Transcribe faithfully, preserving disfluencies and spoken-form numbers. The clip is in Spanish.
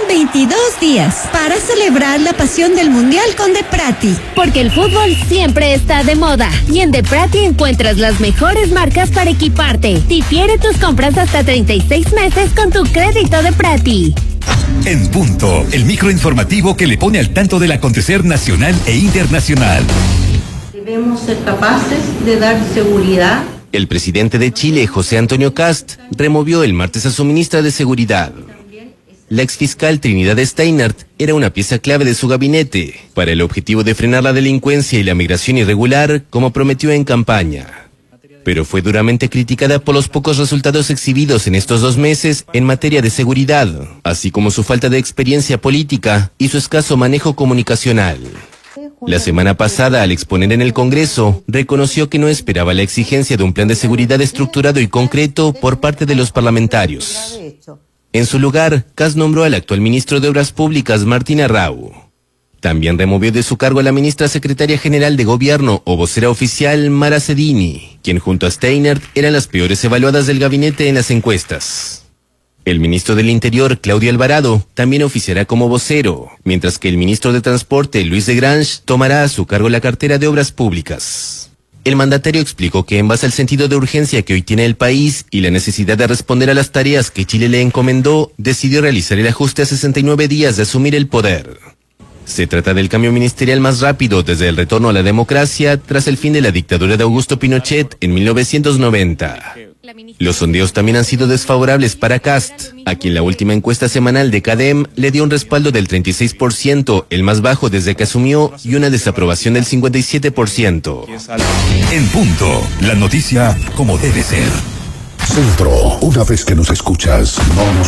veintidós días para celebrar la pasión del Mundial con Deprati. Porque el fútbol siempre está de moda y en Deprati encuentras las mejores marcas para equiparte. Difiere tus compras hasta treinta y seis meses con tu crédito Deprati. En punto, el microinformativo que le pone al tanto del acontecer nacional e internacional. Debemos ser capaces de dar seguridad. El presidente de Chile, José Antonio Kast, removió el martes a su ministra de Seguridad. La exfiscal Trinidad Steinert era una pieza clave de su gabinete para el objetivo de frenar la delincuencia y la migración irregular, como prometió en campaña. Pero fue duramente criticada por los pocos resultados exhibidos en estos dos meses en materia de seguridad, así como su falta de experiencia política y su escaso manejo comunicacional. La semana pasada, al exponer en el Congreso, reconoció que no esperaba la exigencia de un plan de seguridad estructurado y concreto por parte de los parlamentarios. En su lugar, Kast nombró al actual ministro de Obras Públicas, Martín Arrau. También removió de su cargo a la ministra secretaria general de Gobierno o vocera oficial, Mara Cedini, quien junto a Steinert eran las peores evaluadas del gabinete en las encuestas. El ministro del Interior, Claudio Alvarado, también oficiará como vocero, mientras que el ministro de Transporte, Luis de Grange, tomará a su cargo la cartera de Obras Públicas. El mandatario explicó que en base al sentido de urgencia que hoy tiene el país y la necesidad de responder a las tareas que Chile le encomendó, decidió realizar el ajuste a sesenta y nueve días de asumir el poder. Se trata del cambio ministerial más rápido desde el retorno a la democracia tras el fin de la dictadura de Augusto Pinochet en mil novecientos noventa. Los sondeos también han sido desfavorables para Kast, a quien la última encuesta semanal de CADEM le dio un respaldo del treinta y seis por ciento, el más bajo desde que asumió, y una desaprobación del cincuenta y siete por ciento. En punto, la noticia como debe ser. Centro, una vez que nos escuchas, no nos